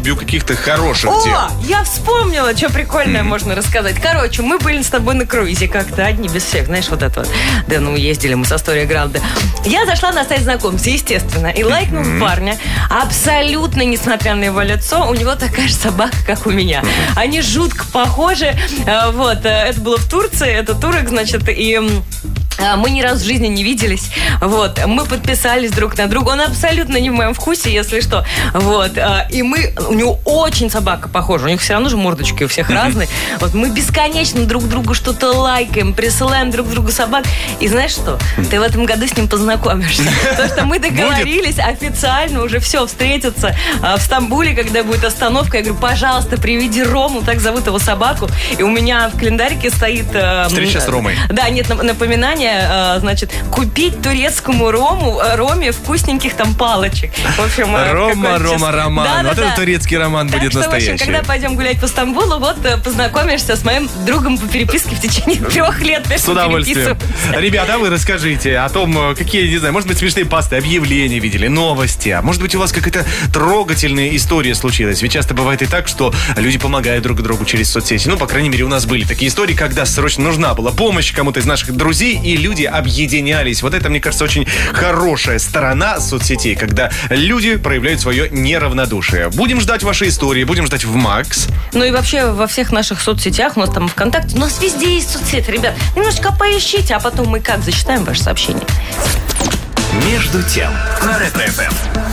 прорубью каких-то хороших тем. О, я вспомнила, что прикольное можно рассказать. Короче, мы были с тобой на круизе как-то, одни без всех, знаешь, вот это вот. Да, ну, ездили мы с Астория Гранде. Я зашла на сайт знакомств, естественно, и лайкнула парня. Абсолютно, несмотря на его лицо, у него такая же собака, как у меня. Они жутко похожи. Вот, это было в Турции, это турок, значит, и... Мы ни разу в жизни не виделись. Вот. Мы подписались друг на друга. Он абсолютно не в моем вкусе, если что. Вот. И у него очень собака похожа. У них все равно же мордочки у всех разные. Вот. Мы бесконечно друг другу что-то лайкаем, присылаем друг другу собак. И знаешь что? Ты в этом году с ним познакомишься. Потому что мы договорились официально уже все встретиться в Стамбуле, когда будет остановка. Я говорю, пожалуйста, приведи Рому, так зовут его собаку. И у меня в календарике стоит... Встреча с Ромой. Да, нет, напоминание, значит, купить турецкому Роме вкусненьких там палочек. В общем, Рома, роман. Вот это турецкий роман будет настоящий. Так что, в общем, когда пойдем гулять по Стамбулу, вот познакомишься с моим другом по переписке в течение 3 лет. С удовольствием. Ребята, вы расскажите о том, какие, не знаю, может быть, смешные посты, объявления видели, новости. А может быть, у вас какая-то трогательная история случилась. Ведь часто бывает и так, что люди помогают друг другу через соцсети. Ну, по крайней мере, у нас были такие истории, когда срочно нужна была помощь кому-то из наших друзей, и люди объединялись. Вот это, мне кажется, очень хорошая сторона соцсетей, когда люди проявляют свое неравнодушие. Будем ждать ваши истории, будем ждать в Макс. Ну и вообще во всех наших соцсетях, у нас там ВКонтакте, у нас везде есть соцсети, ребят. Немножечко поищите, а потом мы как зачитаем ваше сообщение. Между тем на Ретро-ФМ.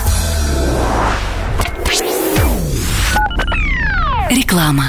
Реклама.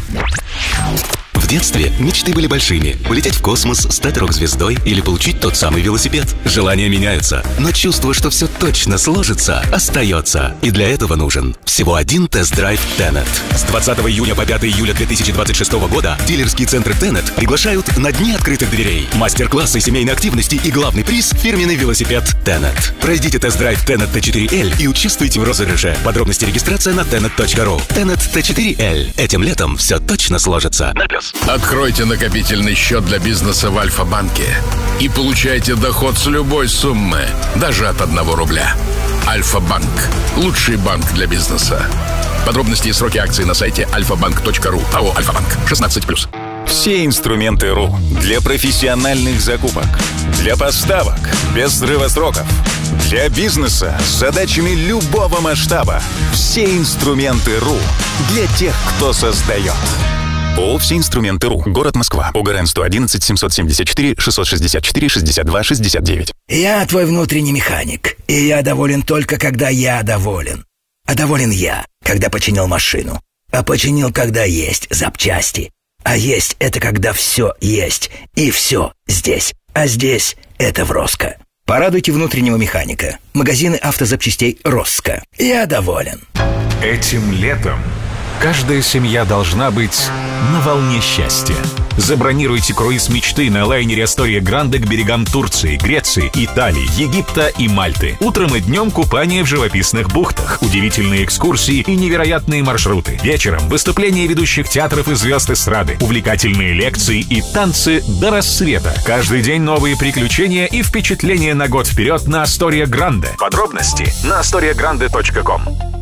В детстве мечты были большими. Полететь в космос, стать рок-звездой или получить тот самый велосипед. Желания меняются, но чувство, что все точно сложится, остается. И для этого нужен всего один тест-драйв Tenet. С 20 июня по 5 июля 2026 года дилерские центры Tenet приглашают на дни открытых дверей. Мастер-классы, семейной активности и главный приз – фирменный велосипед Tenet. Пройдите тест-драйв Tenet T4L и участвуйте в розыгрыше. Подробности регистрация на tenet.ru. Tenet T4L. Этим летом все точно сложится. 0+. Откройте накопительный счет для бизнеса в Альфа-банке и получайте доход с любой суммы, даже от 1 рубля. Альфа-банк. Лучший банк для бизнеса. Подробности и сроки акций на сайте alfabank.ru. АО «Альфа-банк». 16+. Все инструменты РУ для профессиональных закупок, для поставок без срыва сроков, для бизнеса с задачами любого масштаба. Все инструменты РУ для тех, кто создает. ООО «Все инструменты РУ». Город Москва. ОГРН 111 774 664 62 69. Я твой внутренний механик, и я доволен только, когда я доволен. А доволен я, когда починил машину. А починил, когда есть запчасти. А есть — это когда все есть, и все здесь. А здесь — это в Роско. Порадуйте внутреннего механика. Магазины автозапчастей Роско. Я доволен. Этим летом каждая семья должна быть на волне счастья. Забронируйте круиз мечты на лайнере Астория Гранде к берегам Турции, Греции, Италии, Египта и Мальты. Утром и днем купание в живописных бухтах, удивительные экскурсии и невероятные маршруты. Вечером выступления ведущих театров и звезд эстрады, увлекательные лекции и танцы до рассвета. Каждый день новые приключения и впечатления на год вперед на Астория Гранде. Подробности на astoriagrande.com.